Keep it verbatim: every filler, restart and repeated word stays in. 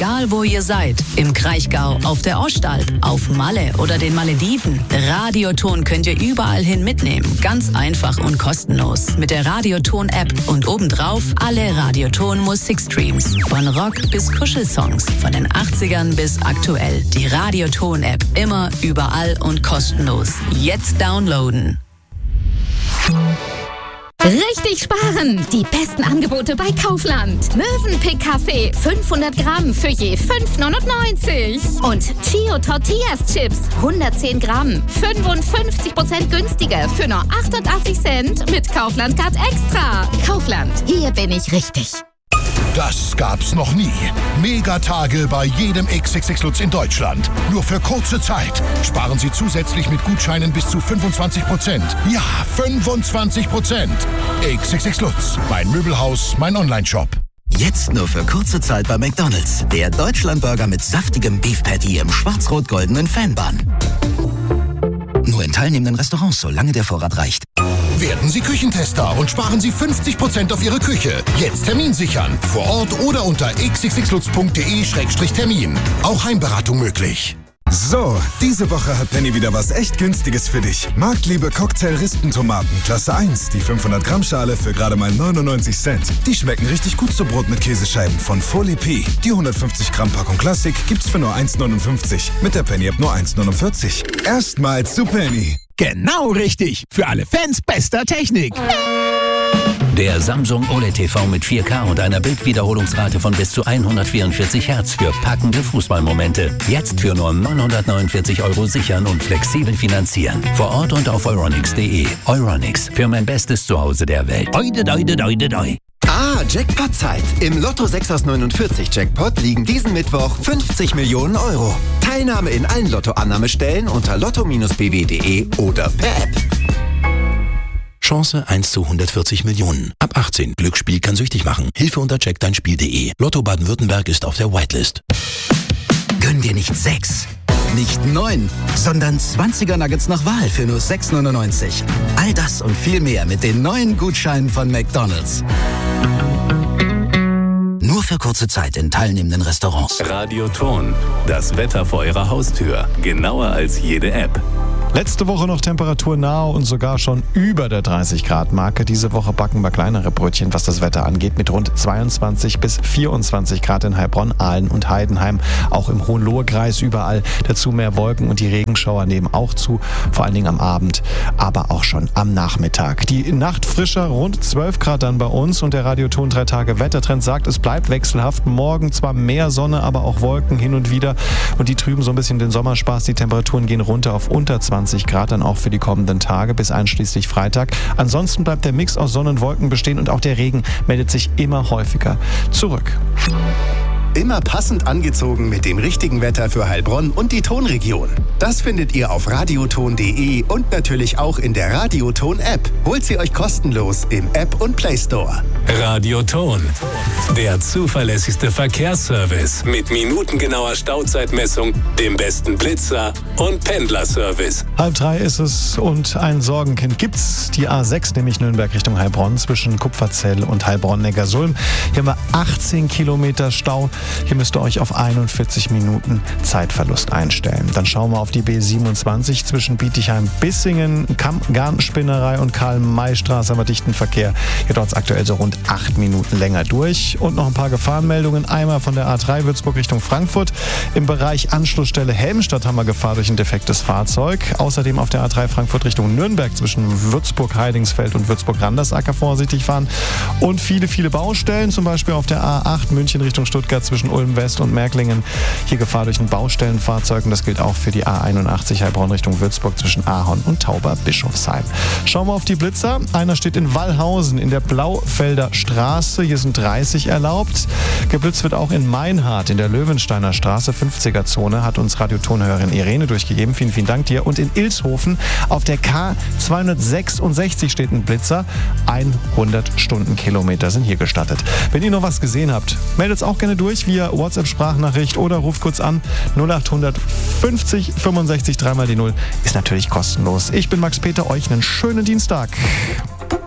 Egal wo ihr seid, im Kraichgau, auf der Ostalb, auf Malle oder den Malediven, Radioton könnt ihr überall hin mitnehmen. Ganz einfach und kostenlos. Mit der Radioton-App und obendrauf alle Radioton-Musikstreams. Von Rock bis Kuschelsongs, von den achtzigern bis aktuell. Die Radioton-App immer, überall und kostenlos. Jetzt downloaden. Richtig sparen! Die besten Angebote bei Kaufland. Mövenpick Kaffee fünfhundert Gramm für je fünf neunundneunzig. Und Chio Tortillas Chips hundertzehn Gramm. fünfundfünfzig Prozent günstiger für nur achtundachtzig Cent mit Kaufland Card Extra. Kaufland, hier bin ich richtig. Das gab's noch nie. Megatage bei jedem X X X Lutz in Deutschland. Nur für kurze Zeit. Sparen Sie zusätzlich mit Gutscheinen bis zu fünfundzwanzig Prozent. Ja, fünfundzwanzig Prozent. X X X Lutz. Mein Möbelhaus, mein Onlineshop. Jetzt nur für kurze Zeit bei McDonald's. Der Deutschlandburger mit saftigem Beef Patty im schwarz-rot-goldenen Fanbun. Nur in teilnehmenden Restaurants, solange der Vorrat reicht. Werden Sie Küchentester und sparen Sie fünfzig Prozent auf Ihre Küche. Jetzt Termin sichern. Vor Ort oder unter x x x lutz punkt d e Schrägstrich Termin. Auch Heimberatung möglich. So, diese Woche hat Penny wieder was echt Günstiges für dich. Marktliebe Cocktail-Rispentomaten, Klasse eins, die fünfhundert Gramm Schale für gerade mal neunundneunzig Cent. Die schmecken richtig gut zu Brot mit Käsescheiben von Folie P. Die hundertfünfzig Gramm Packung Klassik gibt's für nur eins neunundfünfzig. Mit der Penny-App nur eins neunundvierzig. Erstmals zu Penny. Genau richtig. Für alle Fans bester Technik. Der Samsung O L E D T V mit vier K und einer Bildwiederholungsrate von bis zu hundertvierundvierzig Hertz für packende Fußballmomente. Jetzt für nur neunhundertneunundvierzig Euro sichern und flexibel finanzieren. Vor Ort und auf euronics punkt de. Euronics, für mein bestes Zuhause der Welt. Oide, doide, doide, doi. Ah, Jackpot-Zeit. Im Lotto sechs aus neunundvierzig Jackpot liegen diesen Mittwoch fünfzig Millionen Euro. Teilnahme in allen Lotto-Annahmestellen unter lotto b w punkt de oder per App. Chance eins zu hundertvierzig Millionen. Ab achtzehn. Glücksspiel kann süchtig machen. Hilfe unter check dein Spiel punkt de. Lotto Baden-Württemberg ist auf der Whitelist. Gönn dir nicht sechs, nicht neun, sondern zwanziger Nuggets nach Wahl für nur sechs neunundneunzig. All das und viel mehr mit den neuen Gutscheinen von McDonald's. Nur für kurze Zeit in teilnehmenden Restaurants. Radioton. Das Wetter vor Ihrer Haustür. Genauer als jede App. Letzte Woche noch temperaturnah und sogar schon über der dreißig Grad Marke. Diese Woche backen wir kleinere Brötchen, was das Wetter angeht, mit rund zweiundzwanzig bis vierundzwanzig Grad in Heilbronn, Aalen und Heidenheim. Auch im Hohenlohe-Kreis überall. Dazu mehr Wolken und die Regenschauer nehmen auch zu, vor allen Dingen am Abend, aber auch schon am Nachmittag. Die Nacht frischer, rund zwölf Grad dann bei uns und der Radioton drei Tage Wettertrend sagt, es bleibt wechselhaft. Morgen zwar mehr Sonne, aber auch Wolken hin und wieder und die trüben so ein bisschen den Sommerspaß. Die Temperaturen gehen runter auf unter zwanzig Grad dann auch für die kommenden Tage bis einschließlich Freitag. Ansonsten bleibt der Mix aus Sonne und Wolken bestehen und auch der Regen meldet sich immer häufiger zurück. Immer passend angezogen mit dem richtigen Wetter für Heilbronn und die Tonregion. Das findet ihr auf radioton punkt de und natürlich auch in der Radioton-App. Holt sie euch kostenlos im App und Play Store. Radioton. Der zuverlässigste Verkehrsservice mit minutengenauer Stauzeitmessung, dem besten Blitzer und Pendlerservice. Halb drei ist es und ein Sorgenkind gibt's. Die A sechs, nämlich Nürnberg Richtung Heilbronn, zwischen Kupferzell und Heilbronn-Neckarsulm. Hier haben wir achtzehn Kilometer Stau. Hier müsst ihr euch auf einundvierzig Minuten Zeitverlust einstellen. Dann schauen wir auf die B siebenundzwanzig zwischen Bietigheim-Bissingen, Kamm-Garnspinnerei und Karl-May-Straße, aber dichten Verkehr. Hier dauert es aktuell so rund acht Minuten länger durch. Und noch ein paar Gefahrenmeldungen. Einmal von der A drei Würzburg Richtung Frankfurt. Im Bereich Anschlussstelle Helmstadt haben wir Gefahr durch ein defektes Fahrzeug. Außerdem auf der A drei Frankfurt Richtung Nürnberg zwischen Würzburg-Heidingsfeld und Würzburg-Randersacker vorsichtig fahren. Und viele, viele Baustellen, zum Beispiel auf der A acht München Richtung Stuttgart zwischen Ulm West und Märklingen. Hier Gefahr durch ein Baustellenfahrzeug und das gilt auch für die A einundachtzig Heilbronn Richtung Würzburg zwischen Ahorn und Tauber-Bischofsheim. Schauen wir auf die Blitzer. Einer steht in Wallhausen in der Blaufelder Straße. Hier sind dreißig erlaubt. Geblitzt wird auch in Meinhardt in der Löwensteiner Straße, fünfziger Zone, hat uns Radiotonhörerin Irene durchgegeben. Vielen, vielen Dank dir. Und in Ilshofen auf der K zweihundertsechsundsechzig steht ein Blitzer. hundert Stundenkilometer sind hier gestattet. Wenn ihr noch was gesehen habt, meldet es auch gerne durch via WhatsApp-Sprachnachricht oder ruft kurz an. null acht fünfzig fünfundsechzig drei mal die null ist natürlich kostenlos. Ich bin Max Peter, euch einen schönen Dienstag.